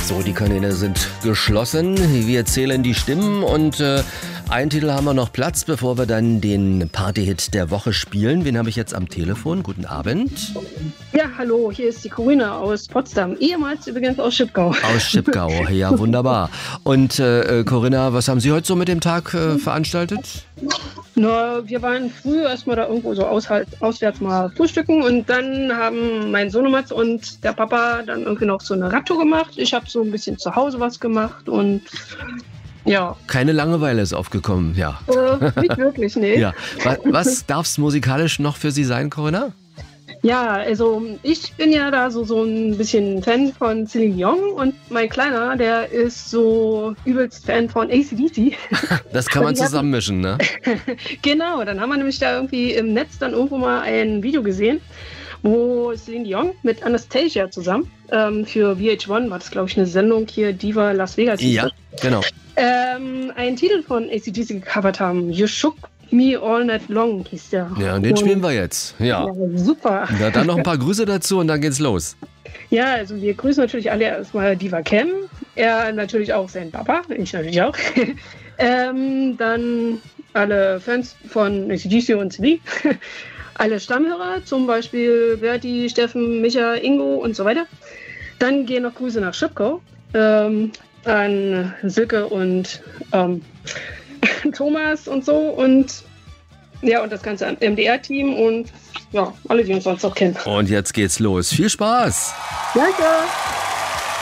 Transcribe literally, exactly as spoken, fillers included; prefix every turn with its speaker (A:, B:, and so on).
A: So, die Kanäle sind geschlossen. Wir zählen die Stimmen und äh, einen Titel haben wir noch Platz, bevor wir dann den Partyhit der Woche spielen. Wen habe ich jetzt am Telefon? Guten Abend.
B: Ja, hallo, hier ist die Corinna aus Potsdam, ehemals übrigens aus Schipgau.
A: Aus Schipgau, ja, wunderbar. Und äh, Corinna, was haben Sie heute so mit dem Tag äh, veranstaltet?
B: Na, wir waren früh erstmal da irgendwo so aushalt, auswärts mal frühstücken und dann haben mein Sohnematz und der Papa dann irgendwie noch so eine Radtour gemacht. Ich habe so ein bisschen zu Hause was gemacht und ja.
A: Keine Langeweile ist aufgekommen, ja.
B: Äh, nicht wirklich, nee.
A: Ja. Was, was darf es musikalisch noch für Sie sein, Corinna?
B: Ja, also ich bin ja da so, so ein bisschen Fan von Celine Dion und mein Kleiner, der ist so übelst Fan von A C D C.
A: Das kann man zusammenmischen, ne?
B: Genau, dann haben wir nämlich da irgendwie im Netz dann irgendwo mal ein Video gesehen, wo Celine Dion mit Anastasia zusammen ähm, für V H eins war das, glaube ich, eine Sendung hier, Diva Las Vegas.
A: Ja, genau.
B: Ähm, einen Titel von A C D C gecovert haben, You Shook Me All Night Long hieß der.
A: Ja, und den und, spielen wir jetzt. Ja,
B: ja super.
A: Na, dann noch ein paar Grüße dazu und dann geht's los.
B: Ja, also wir grüßen natürlich alle erstmal Diva Cam. Er natürlich auch sein Papa, ich natürlich auch. ähm, dann alle Fans von A C D C und C D. Alle Stammhörer, zum Beispiel Berti, Steffen, Micha, Ingo und so weiter. Dann gehen noch Grüße nach Schipgau ähm, an Silke und ähm, Thomas und so und ja, und das ganze M D R-Team und ja, alle, die uns sonst noch kennen.
A: Und jetzt geht's los. Viel Spaß!
B: Danke!